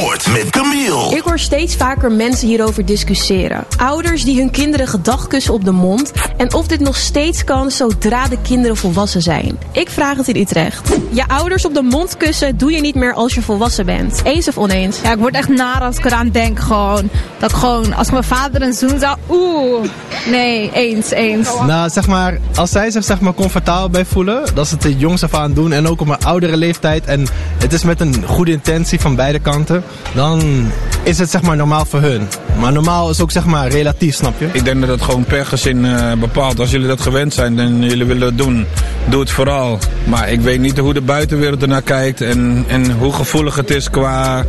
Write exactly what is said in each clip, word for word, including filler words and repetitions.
Zandvoort met Camille. Ik hoor steeds vaker mensen hierover discussiëren. Ouders die hun kinderen gedagkussen op de mond. En of dit nog steeds kan zodra de kinderen volwassen zijn. Ik vraag het in Utrecht. Je ouders op de mond kussen doe je niet meer als je volwassen bent. Eens of oneens? Ja, ik word echt naar als ik eraan denk gewoon. Dat ik gewoon, als mijn vader een zoen zou... Oeh, nee, eens, eens. Nou, zeg maar, als zij zich zeg maar comfortabel bij voelen, dat ze het de jongs af aan doen en ook op een oudere leeftijd en het is met een goede intentie van beide kanten, dan is het zeg maar normaal voor hun. Maar normaal is ook zeg maar relatief, snap je? Ik denk dat het gewoon per gezin uh, bepaalt. Als jullie dat gewend zijn en jullie willen het doen, doe het vooral. Maar ik weet niet hoe de buitenwereld ernaar kijkt en, en hoe gevoelig het is qua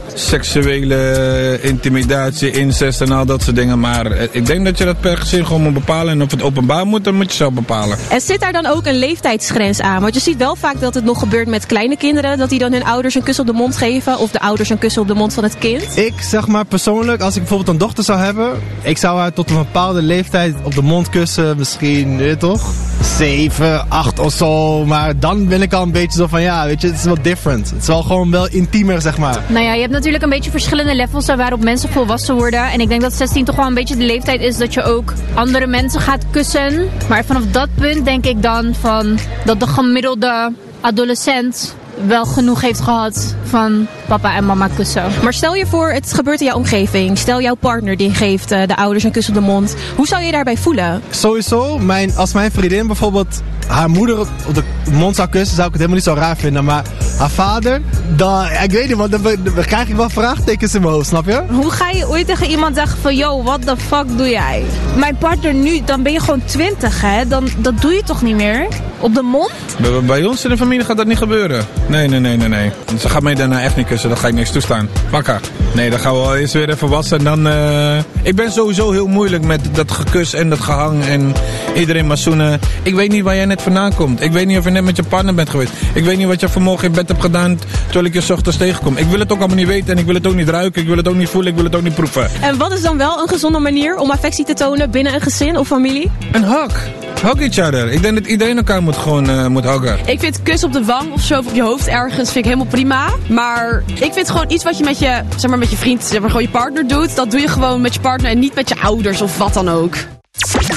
seksuele intimidatie, incest en al dat soort dingen. Maar ik denk dat je dat per gezin gewoon moet bepalen en of het openbaar moet, dan moet je zelf bepalen. En zit daar dan ook een leeftijdsgrens aan? Want je ziet wel vaak dat het nog gebeurt met kleine kinderen, dat die dan hun ouders een kus op de mond geven of de ouders een kus op de mond van het kind. Ik zeg maar persoonlijk, als ik bijvoorbeeld een dochter zou hebben, ik zou haar tot een bepaalde leeftijd op de mond kussen, misschien, weet je toch? Zeven, acht of zo, maar dan ben ik al een beetje zo van, ja, weet je, het is wel different. Het is wel gewoon wel intiemer, zeg maar. Nou ja, je hebt natuurlijk een beetje verschillende levels waarop mensen volwassen worden. En ik denk dat zestien toch wel een beetje de leeftijd is dat je ook andere mensen gaat kussen. Maar vanaf dat punt denk ik dan van dat de gemiddelde adolescent wel genoeg heeft gehad van papa en mama kussen. Maar stel je voor, het gebeurt in jouw omgeving. Stel jouw partner die geeft uh, de ouders een kus op de mond. Hoe zou je daarbij voelen? Sowieso, mijn, als mijn vriendin bijvoorbeeld haar moeder op de mond zou kussen, zou ik het helemaal niet zo raar vinden. Maar haar vader, dan, ik weet niet, want dan, dan krijg ik wel vraagtekens in mijn hoofd, snap je? Hoe ga je ooit tegen iemand zeggen van, yo, what the fuck doe jij? Mijn partner nu, dan ben je gewoon twintig, hè? Dan, dat doe je toch niet meer? Op de mond? Bij, bij ons in de familie gaat dat niet gebeuren. Nee, nee, nee, nee, nee. Ze gaat mij daarna echt niet kussen, dat ga ik niks toestaan. Wakka. Nee, dan gaan we wel eens weer even wassen en dan... Uh... Ik ben sowieso heel moeilijk met dat gekus en dat gehang en iedereen maar zoenen. Ik weet niet waar jij net vandaan komt. Ik weet niet of je net met je partner bent geweest. Ik weet niet wat je vanmorgen in bed hebt gedaan terwijl ik je 's ochtends tegenkom. Ik wil het ook allemaal niet weten en ik wil het ook niet ruiken. Ik wil het ook niet voelen, ik wil het ook niet proeven. En wat is dan wel een gezonde manier om affectie te tonen binnen een gezin of familie? Een hug. Hug each other. Ik denk dat iedereen elkaar moet gewoon uh, moet huggen. Ik vind kus op de wang of zo of op je hoofd ergens vind ik helemaal prima. Maar ik vind gewoon iets wat je met je, zeg maar met je vriend, zeg maar gewoon je partner doet. Dat doe je gewoon met je partner en niet met je ouders of wat dan ook.